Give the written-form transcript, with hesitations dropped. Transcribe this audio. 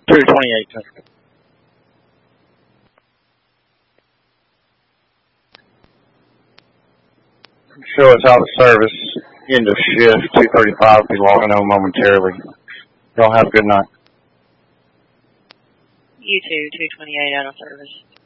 228. Show us out of service. End of shift. 2:35. Be logging on momentarily. Y'all have a good night. You too. 228 out of service.